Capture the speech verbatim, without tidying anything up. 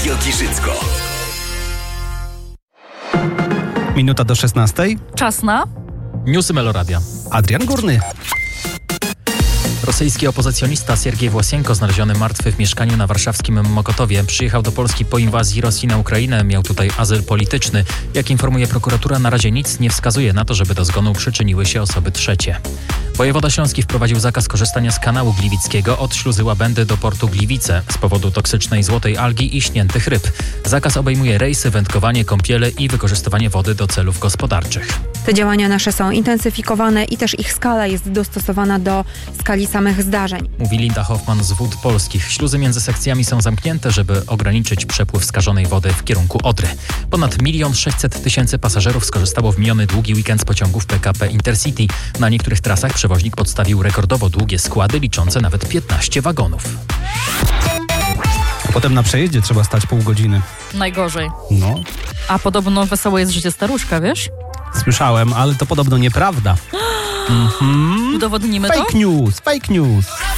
Radio Giżycko. Minuta do szesnastej. Czas na Newsy Meloradia. Adrian Górny. Rosyjski opozycjonista Siergiej Własienko, znaleziony martwy w mieszkaniu na warszawskim Mokotowie, przyjechał do Polski po inwazji Rosji na Ukrainę. Miał tutaj azyl polityczny. Jak informuje prokuratura, na razie nic nie wskazuje na to, żeby do zgonu przyczyniły się osoby trzecie. Wojewoda śląski wprowadził zakaz korzystania z kanału gliwickiego od śluzy Łabędy do portu Gliwice z powodu toksycznej złotej algi i śniętych ryb. Zakaz obejmuje rejsy, wędkowanie, kąpiele i wykorzystywanie wody do celów gospodarczych. Te działania nasze są intensyfikowane i też ich skala jest dostosowana do skali samych zdarzeń. Mówi Linda Hoffman z Wód Polskich. Śluzy między sekcjami są zamknięte, żeby ograniczyć przepływ skażonej wody w kierunku Odry. Ponad milion sześćset tysięcy pasażerów skorzystało w miniony długi weekend z pociągów P K P Intercity. Na niektórych trasach przewoźnik podstawił rekordowo długie składy liczące nawet piętnaście wagonów. Potem na przejeździe trzeba stać pół godziny. najgorzej. No, A podobno wesołe jest życie staruszka, wiesz? słyszałem, ale to podobno nieprawda. Mhm. Udowodnimy to? Fake news, fake news.